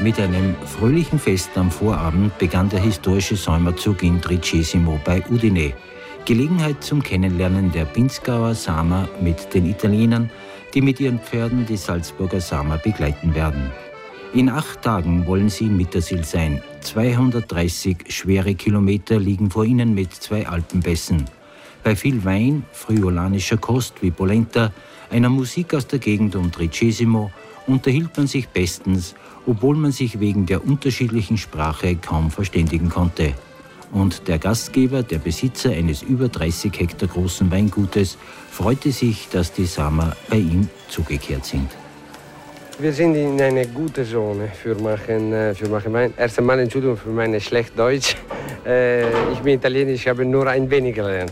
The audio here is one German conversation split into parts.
Mit einem fröhlichen Fest am Vorabend begann der historische Säumerzug in Tricesimo bei Udine. Gelegenheit zum Kennenlernen der Pinzgauer Samer mit den Italienern, die mit ihren Pferden die Salzburger Samer begleiten werden. In 8 Tagen wollen sie in Mittersill sein. 230 schwere Kilometer liegen vor ihnen mit 2 Alpenpässen. Bei viel Wein, friulanischer Kost wie Polenta, einer Musik aus der Gegend um Tricesimo unterhielt man sich bestens, obwohl man sich wegen der unterschiedlichen Sprache kaum verständigen konnte. Und der Gastgeber, der Besitzer eines über 30 Hektar großen Weingutes, freute sich, dass die Samer bei ihm zugekehrt sind. Wir sind in einer guten Zone für machen Wein. Erst einmal Entschuldigung für mein schlecht Deutsch. Ich bin Italienisch, ich habe nur ein wenig gelernt.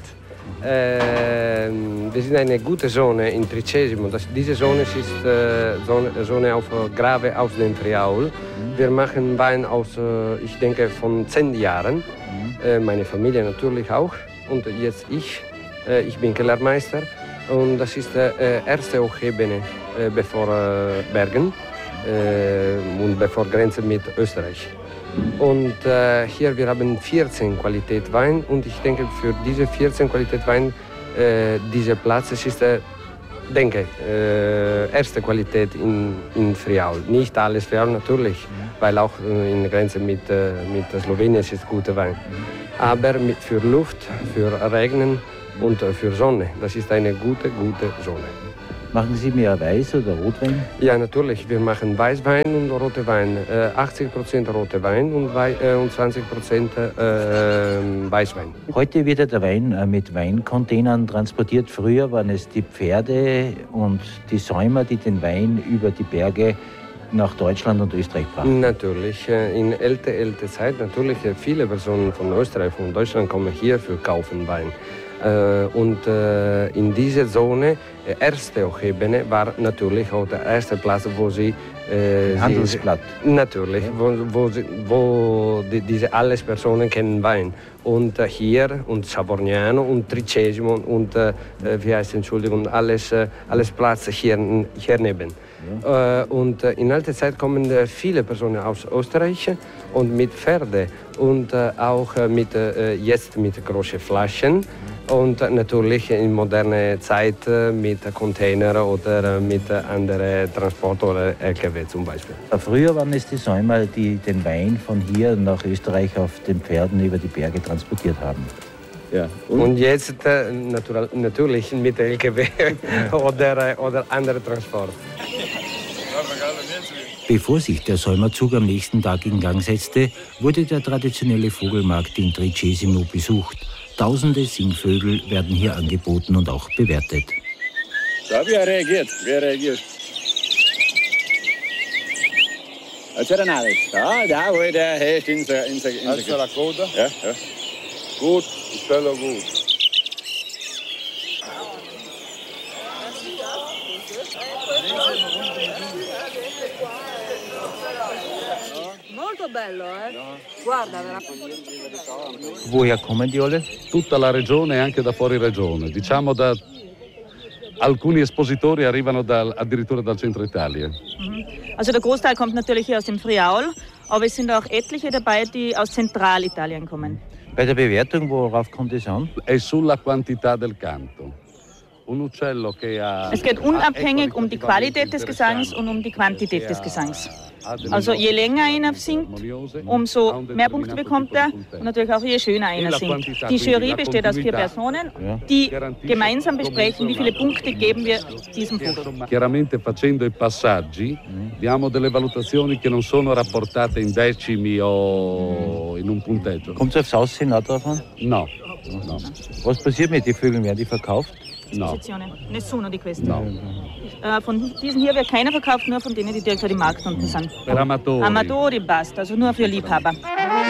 Wir sind in einer guten Zone in Tricesimo. Diese Zone ist Zone auf Grave aus dem Friaul. Wir machen Wein aus, ich denke, von 10 Jahren. Meine Familie natürlich auch. Und jetzt ich bin Kellermeister. Und das ist die erste Hochebene bevor Bergen und bevor Grenze mit Österreich. Und hier wir haben 14 Qualität Wein und ich denke für diese 14 Qualität Wein dieser Platz ist denke erste Qualität in Friaul. Nicht alles Friaul natürlich, weil auch in der Grenze mit Slowenien ist guter Wein. Aber für Luft, für Regen und für Sonne, das ist eine gute Sonne. Machen Sie mehr Weiß- oder Rotwein? Ja, natürlich. Wir machen Weißwein und rote Wein. 80% rote Wein und 20% Weißwein. Heute wird ja der Wein mit Weincontainern transportiert. Früher waren es die Pferde und die Säumer, die den Wein über die Berge nach Deutschland und Österreich brachten. Natürlich. In älter Zeit natürlich viele Personen von Österreich und Deutschland kommen hier für kaufen Wein. Und in dieser Zone, erste Hochebene, war natürlich auch der erste Platz, wo sie... Handelsblatt. Natürlich, wo diese alle Personen kennen Wein. Und hier, und Savorniano und Tricesimo und, wie heißt Entschuldigung, alles Platz hier neben. Ja. Und in alter Zeit kommen viele Personen aus Österreich und mit Pferde und auch jetzt mit großen Flaschen. Und natürlich in moderner Zeit mit Container oder mit anderen Transport oder LKW zum Beispiel. Früher waren es die Säumer, die den Wein von hier nach Österreich auf den Pferden über die Berge transportiert haben. Ja. Und jetzt natürlich mit LKW oder anderen Transport. Bevor sich der Säumerzug am nächsten Tag in Gang setzte, wurde der traditionelle Vogelmarkt in Tricesimo besucht. Tausende Singvögel werden hier angeboten und auch bewertet. Ja, wie er reagiert? Alza alles. Da, wo der heißt in der Alza la coda. Ja. Gut, ich stelle gut. Molto bello, Guarda, Woher kommen die alle? Tutta la regione e anche da fuori regione. Diciamo da alcuni espositori arrivano addirittura dal centro Italia. Also der Großteil kommt natürlich hier aus dem Friaul, aber es sind auch etliche dabei, die aus Zentralitalien kommen. Bei der Bewertung, worauf kommt es an? È sulla quantità del canto. Es geht unabhängig um die Qualität des Gesangs und um die Quantität des Gesangs. Also je länger einer singt, umso mehr Punkte bekommt er und natürlich auch je schöner einer singt. Die Jury besteht aus 4 Personen, die gemeinsam besprechen, wie viele Punkte geben wir diesem Vogel. Chiaramente facendo i passaggi diamo delle valutazioni che non sono rapportate in decimi o in un punteggio. Kommt es aufs Aussehen auch drauf an? No. Was passiert mit den Vögeln? Werden die verkauft? No. Nessuno di questi. No. Von diesen hier wird keiner verkauft, nur von denen, die direkt im Markt unten sind. Per amatori. Amatori basta, also nur für Liebhaber.